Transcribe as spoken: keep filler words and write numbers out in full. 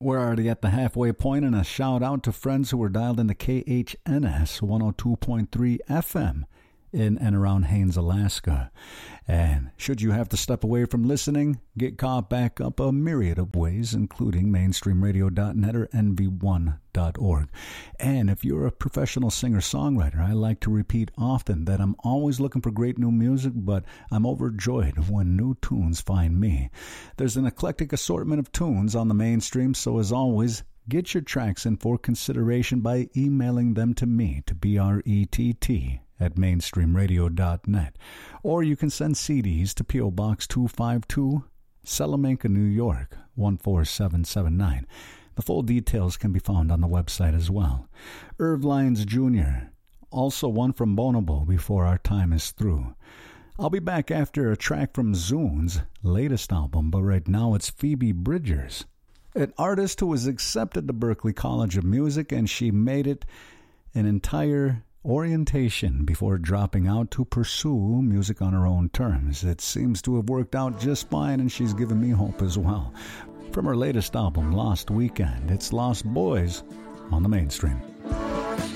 We're already at the halfway point, and a shout out to friends who were dialed into K H N S one oh two point three F M in and around Haines, Alaska. And should you have to step away from listening, get caught back up a myriad of ways, including mainstream radio dot net or N V one dot org. And if you're a professional singer-songwriter, I like to repeat often that I'm always looking for great new music, but I'm overjoyed when new tunes find me. There's an eclectic assortment of tunes on the mainstream, so as always, get your tracks in for consideration by emailing them to me, to B R E T T, at mainstream radio dot net. Or you can send C Ds to P O. Box two five two, Salamanca, New York, one four seven seven nine. The full details can be found on the website as well. Irv Lyons Junior, also one from Bonobo before our time is through. I'll be back after a track from Zune's latest album, but right now it's Phoebe Bridgers, an artist who was accepted to Berklee College of Music, and she made it an entire orientation before dropping out to pursue music on her own terms. It seems to have worked out just fine, and she's given me hope as well. From her latest album, Lost Weekend, it's Lost Boys on the Mainstream.